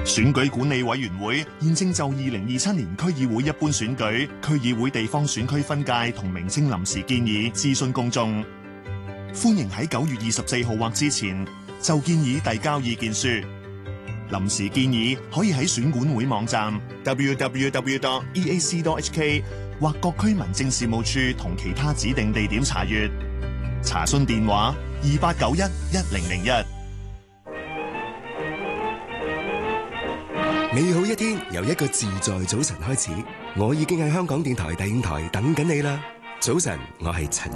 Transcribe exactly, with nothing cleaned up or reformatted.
選舉管理委員會現正就二零二七年區議會一般選舉、區議會地方選區分界同名稱臨時建議諮詢公眾，歡迎喺九月二十四號或之前就建議遞交意見書。臨時建議可以喺選管會網站 double-u double-u double-u dot e a c dot h k 或各區民政事務處同其他指定地點查閱。查詢電話二八九一一零零一。 美好一天由一個自在早晨開始，我已經喺香港電台第五台等緊你啦。早晨，我係陳